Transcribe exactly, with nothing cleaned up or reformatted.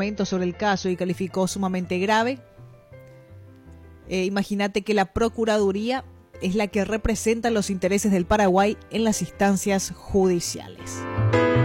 argumentos sobre el caso y calificó sumamente grave. Eh, imagínate que la Procuraduría es la que representa los intereses del Paraguay en las instancias judiciales.